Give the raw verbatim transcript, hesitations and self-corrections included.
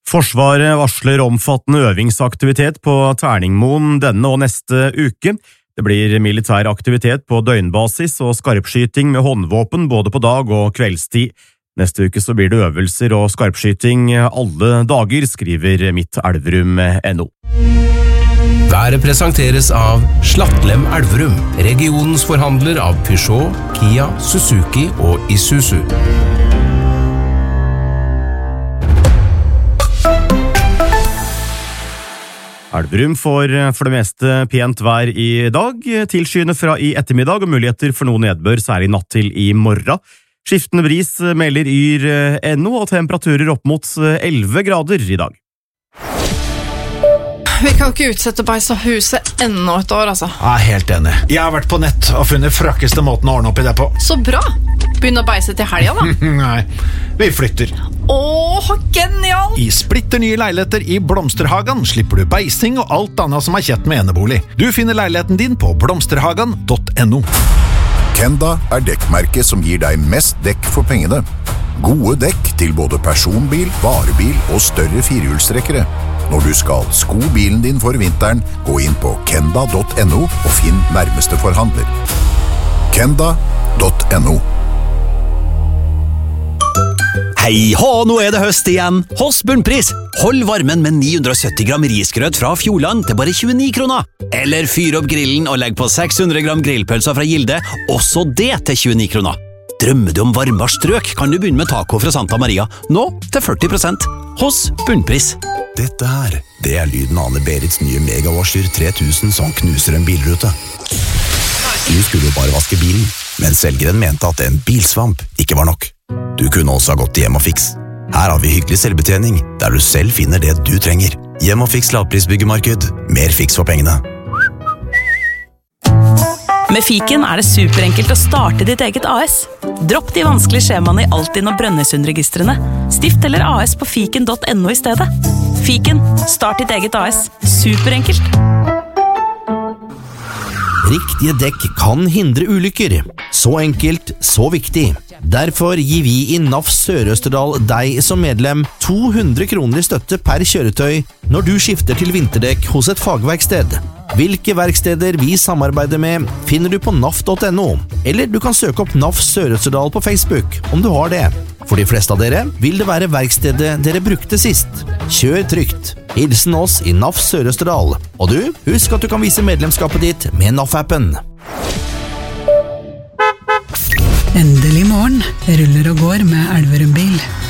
Forsvaret varsler omfattende øvingsaktivitet på Terningmoen denne og neste uke. Det blir militær aktivitet på døgnbasis og skarpskyting med håndvåpen både på dag- og kveldstid. Neste uke så blir det øvelser og skarpskyting alle dager, skriver Mitt Elverum punktum no. Været presenteres av Slattlem Elverum, regionens forhandler av Peugeot, Kia, Suzuki og Isuzu. Elverum får for det meste pent vær i dag, tilskyende fra i ettermiddag og muligheter for noe nedbør, særlig natt til i morgen. Skiftende bris melder Yr punktum no og temperaturer opp mot elleve grader i dag. Vi kan ikke utsette beis av huset enda et år, altså. Jeg er helt enig. Jeg har vært på nett og funnet frakkeste måten å ordne opp i det på. Så bra! Begynn å beise til helga, da. Nei, vi flytter. Åh, genial! I splitter nye leiligheter i Blomsterhagen slipper du beising og alt annet som er kjett med enebolig. Du finner leiligheten din på blomsterhagen punktum no. Kenda er dekkmerket som gir deg mest dekk for pengene. Gode dekk til både personbil, varebil og større firehjulstrekkere. Når du skal sko bilen din for vinteren, gå inn på kenda punktum no og finn nærmeste forhandler. kenda punktum no. Hei hå, nå er det høst igjen. Hos Bunnpris. Hold varmen med ni hundre og sytti gram risgrøt fra Fjordland til bare tjueni kroner. Eller fyr opp grillen og legg på seks hundre gram grillpølser fra Gilde, også det til tjueni kroner. Drømmer du om varmere strøk, kan du begynne med taco fra Santa Maria, nå til førti prosent. Hos Bunnpris. Dette her, det er lyden av Anne-Berits nye Megawasher tre tusen som knuser en bilrute. Du skulle jo bare vaske bilen, men selgeren mente at en bilsvamp ikke var nok. Du kunne også ha gått til Hjem og Fiks. Her har vi hyggelig selvbetjening, der du selv finner det du trenger. Hjem og Fiks lavprisbyggemarked. Mer fiks for pengene. Med Fiken er det superenkelt å starte ditt eget A S. Dropp de vanskelige skjemaene i Altinn og Brønnøysundregistrene. Stift eller A S på fiken punktum no i stedet. Fiken, start ditt eget A S. Superenkelt. Riktige dekk kan hindre ulykker. Så enkelt, så viktig. Derfor gir vi i N A F Sør-Østerdal deg som medlem to hundre kroner i støtte per kjøretøy når du skifter til vinterdekk hos et fagverksted. Hvilke verksteder vi samarbeider med finner du på N A F punktum no, eller du kan søke opp N A F Sør-Østerdal på Facebook om du har det. For de fleste av dere vil det være verkstedet dere brukte sist. Kjør trygt. Hilsen oss i N A F Sør-Østerdal. Og du, husk at du kan vise medlemskapet ditt med N A F-appen. Endelig morgen ruller og går med Elverum bil.